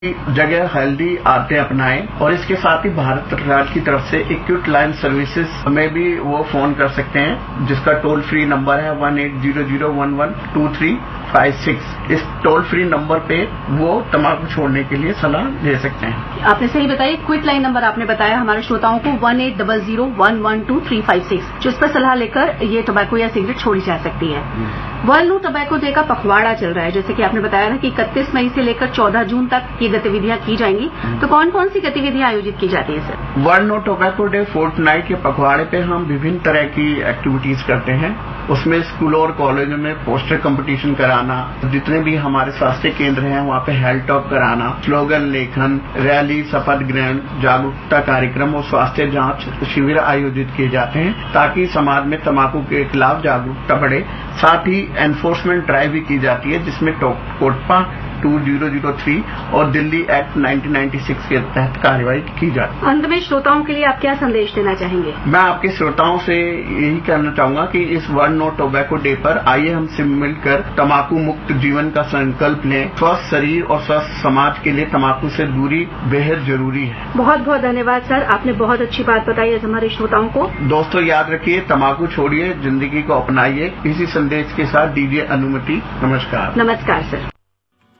जगह हेल्दी आदतें अपनाएं और इसके साथ ही भारत सरकार की तरफ से एक्यूट लाइन सर्विसेज में भी वो फोन कर सकते हैं, जिसका टोल फ्री नंबर है 1800112356। इस टोल फ्री नंबर पे वो तंबाकू छोड़ने के लिए सलाह ले सकते हैं। आपने सही बताया, क्विक लाइन नंबर आपने बताया हमारे श्रोताओं को 1800112356, जिस पर सलाह लेकर ये टोबैको या सिगरेट छोड़ी जा सकती है। वर्ल्ड नो टोबैको डे का पखवाड़ा चल रहा है, जैसे कि आपने बताया था कि 31 मई से लेकर 14 जून तक ये गतिविधियां की जाएंगी, तो कौन कौन सी गतिविधियां आयोजित की जाती है sir? World no tobacco day Fortnite के पखवाड़े पे हम विभिन्न तरह की एक्टिविटीज करते हैं। उसमें स्कूलों और कॉलेजों में पोस्टर कंपटीशन कराना, जितने भी हमारे स्वास्थ्य केंद्र हैं वहां पे हेल्थ टॉक कराना, स्लोगन लेखन, रैली, शपथ ग्रहण, जागरूकता कार्यक्रम और स्वास्थ्य जांच शिविर आयोजित किए जाते हैं, ताकि समाज में तंबाकू के खिलाफ जागरूकता बढ़े। साथ ही एनफोर्समेंट ड्राइव भी की जाती है, जिसमें कोटपा 2003 और दिल्ली एक्ट 1996 के तहत कार्रवाई की जाती है। अंत में श्रोताओं के लिए आप क्या संदेश देना चाहेंगे? मैं आपके श्रोताओं से यही कहना चाहूंगा कि इस वर्ल्ड नो टोबैको डे पर आइए हमसे मिलकर तंबाकू मुक्त जीवन का संकल्प लें। स्वस्थ शरीर और स्वस्थ समाज के लिए तंबाकू से दूरी बेहद जरूरी है। बहुत बहुत धन्यवाद सर, आपने बहुत अच्छी बात बताई है हमारे श्रोताओं को। दोस्तों याद रखिए, तंबाकू छोड़िए, जिंदगी को अपनाइए। इसी संदेश के साथ दीजिए अनुमति। नमस्कार। नमस्कार सर।